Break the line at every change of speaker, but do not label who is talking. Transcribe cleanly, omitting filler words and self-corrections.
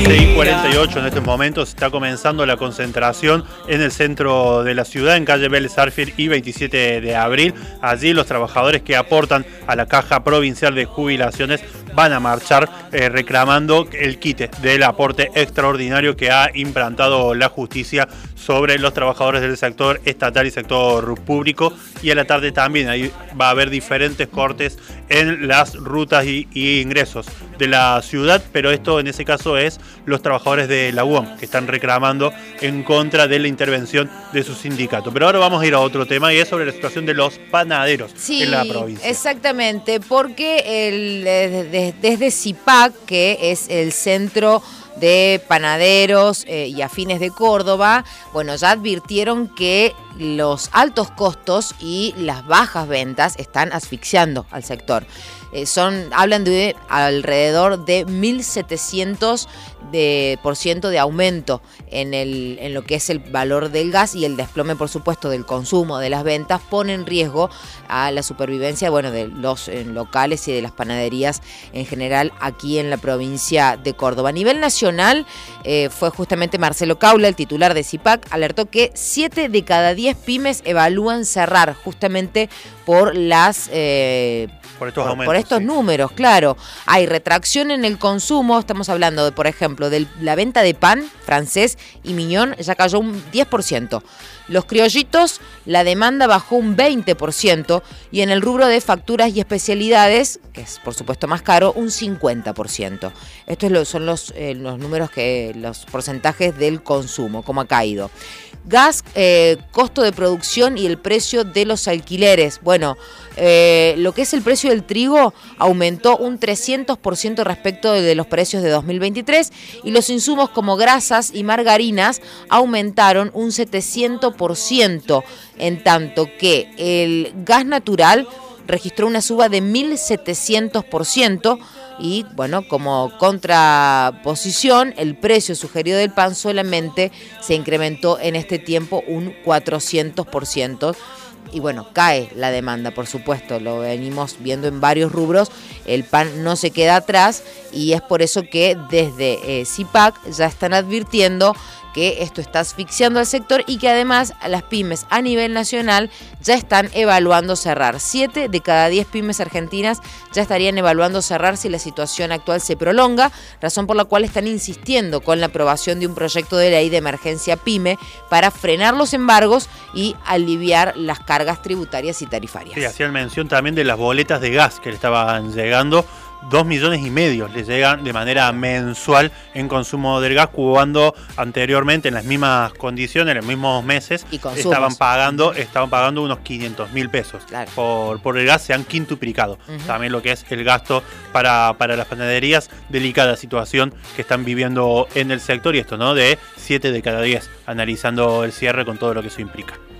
11:48 en estos momentos está comenzando la concentración en el centro de la ciudad, en calle Vélez Sarsfield y 27 de abril. Allí los trabajadores que aportan a la Caja Provincial de Jubilaciones van a marchar reclamando el quite del aporte extraordinario que ha implantado la justicia sobre los trabajadores del sector estatal y sector público. Y a la tarde también ahí va a haber diferentes cortes en las rutas y ingresos de la ciudad, pero esto en ese caso es los trabajadores de la UOM que están reclamando en contra de la intervención de su sindicato. Pero ahora vamos a ir a otro tema y es sobre la situación de los panaderos en la provincia.
Exactamente, porque desde CIPAC, que es el centro de panaderos y afines de Córdoba, bueno, ya advirtieron que los altos costos y las bajas ventas están asfixiando al sector. Hablan de alrededor de 1.700% de aumento en lo que es el valor del gas, y el desplome, por supuesto, del consumo, de las ventas, pone en riesgo a la supervivencia, bueno, de los locales y de las panaderías en general aquí en la provincia de Córdoba. A nivel nacional, fue justamente Marcelo Caula, el titular de CIPAC, alertó que 7 de cada 10 pymes evalúan cerrar justamente por estos números, claro. Hay retracción en el consumo, estamos hablando de, por ejemplo, de la venta de pan francés y miñón, ya cayó un 10%. Los criollitos, la demanda bajó un 20%, y en el rubro de facturas y especialidades, que es por supuesto más caro, un 50%. Estos son los números, los porcentajes del consumo, cómo ha caído. Gas, costo de producción y el precio de los alquileres. Bueno, lo que es el precio del trigo aumentó un 300% respecto de los precios de 2023, y los insumos como grasas y margarinas aumentaron un 700%, en tanto que el gas natural registró una suba de 1.700%. Y bueno, como contraposición, el precio sugerido del pan solamente se incrementó en este tiempo un 400%. Y bueno, cae la demanda, por supuesto, lo venimos viendo en varios rubros, el pan no se queda atrás, y es por eso que desde CIPAC ya están advirtiendo que esto está asfixiando al sector, y que además las pymes a nivel nacional ya están evaluando cerrar. 7 de cada 10 pymes argentinas ya estarían evaluando cerrar si la situación actual se prolonga, razón por la cual están insistiendo con la aprobación de un proyecto de ley de emergencia pyme para frenar los embargos y aliviar las cargas tributarias y tarifarias.
Sí, hacían mención también de las boletas de gas que le estaban llegando. 2,5 millones les llegan de manera mensual en consumo del gas, cuando anteriormente en las mismas condiciones, en los mismos meses, estaban pagando unos 500.000 pesos. Claro. Por el gas. Se han quintuplicado. También lo que es el gasto para las panaderías, delicada situación que están viviendo en el sector, y esto, ¿no? De 7 de cada 10, analizando el cierre con todo lo que eso implica.